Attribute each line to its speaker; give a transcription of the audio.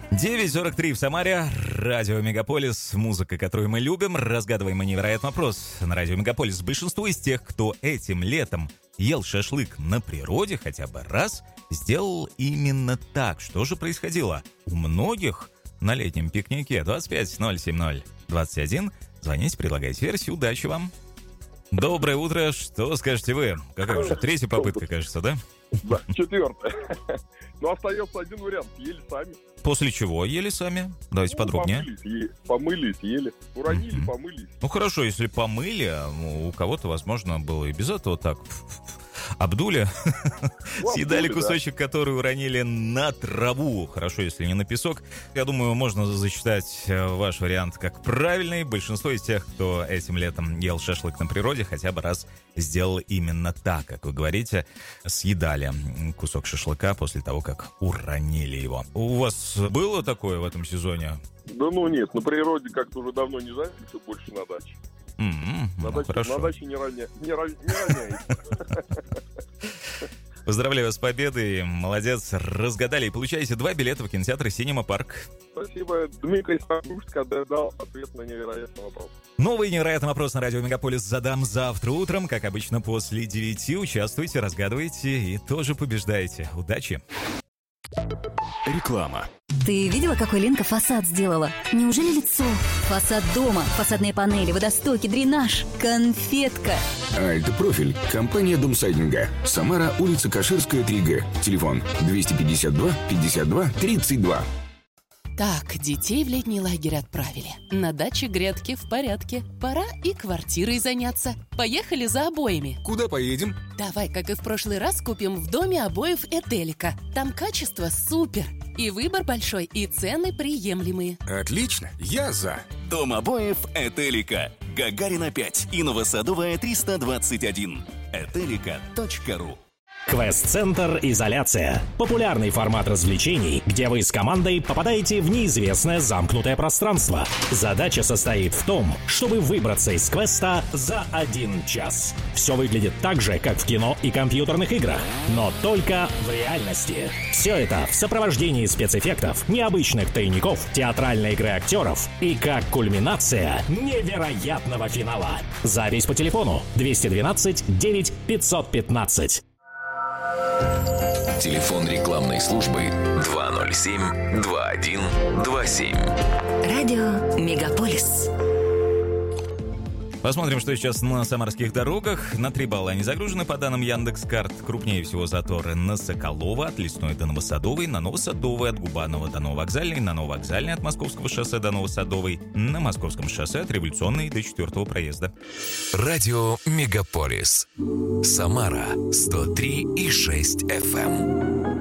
Speaker 1: 9:43 в Самаре. Радио Мегаполис. Музыка, которую мы любим. Разгадываем невероятный вопрос на Радио Мегаполис. Большинство из тех, кто этим летом ел шашлык на природе хотя бы раз, сделал именно так. Что же происходило? У многих на летнем пикнике. 25-070-21. Звоните, предлагайте версию. Удачи вам. Доброе утро. Что скажете вы? Какая уже третья попытка, кажется, да?
Speaker 2: Да, четвертая. Но остается один вариант. Ели сами.
Speaker 1: После чего ели сами? Давайте подробнее.
Speaker 2: Помылись, ели. Уронили, помылись.
Speaker 1: Ну хорошо, если помыли, у кого-то, возможно, было и без этого так. Обдули, съедали кусочек, который уронили на траву. Хорошо, если не на песок. Я думаю, можно засчитать ваш вариант как правильный. Большинство из тех, кто этим летом ел шашлык на природе, хотя бы раз сделал именно так, как вы говорите. Съедали кусок шашлыка после того, как уронили его. У вас было такое в этом сезоне?
Speaker 2: Да нет, на природе как-то уже давно не занялся, больше на даче. На даче не роняется.
Speaker 1: Поздравляю вас с победой. Молодец, разгадали. И получаете 2 билета в кинотеатр «Синема Парк».
Speaker 2: Спасибо. Дмитрий Сапушка дал ответ на невероятный вопрос.
Speaker 1: Новый невероятный вопрос на Радио Мегаполис задам завтра утром. Как обычно, после 9. Участвуйте, разгадывайте и тоже побеждаете. Удачи!
Speaker 3: Реклама.
Speaker 4: Ты видела, какой Ленка фасад сделала? Неужели лицо? Фасад дома, фасадные панели, водостоки, дренаж, конфетка.
Speaker 3: Альт-профиль. Компания Домсайдинга. Самара, улица Каширская, 3Г. Телефон 252 52 32.
Speaker 5: Так, детей в летний лагерь отправили. На даче грядки в порядке. Пора и квартирой заняться. Поехали за обоями.
Speaker 3: Куда поедем?
Speaker 5: Давай, как и в прошлый раз, купим в доме обоев Этелика. Там качество супер. И выбор большой, и цены приемлемые.
Speaker 3: Отлично, я за.
Speaker 6: Дом обоев Этелика. Гагарина 5 и Новосадовая 321. Этелика.ру.
Speaker 7: Квест-центр «Изоляция». Популярный формат развлечений, где вы с командой попадаете в неизвестное замкнутое пространство. Задача состоит в том, чтобы выбраться из квеста за 1 час. Все выглядит так же, как в кино и компьютерных играх, но только в реальности. Все это в сопровождении спецэффектов, необычных тайников, театральной игры актеров и как кульминация невероятного финала. Запись по телефону 212 9 515.
Speaker 6: Телефон рекламной службы 207-2127.
Speaker 4: Радио Мегаполис.
Speaker 1: Посмотрим, что сейчас на самарских дорогах. На 3 балла они загружены, по данным Яндекс.Карт. Крупнее всего заторы на Соколова, от Лесной до Новосадовой, на Новосадовой, от Губанова до Нововокзальной, на Нововокзальной, от Московского шоссе до Новосадовой, на Московском шоссе от Революционной до 4-го проезда.
Speaker 6: Радио Мегаполис. Самара 103,6 FM.